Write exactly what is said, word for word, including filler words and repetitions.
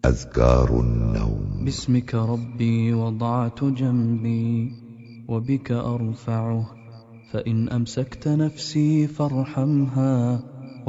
أذكار النوم. باسمك ربي وضعت جنبي وبك أرفعه، فإن أمسكت نفسي فارحمها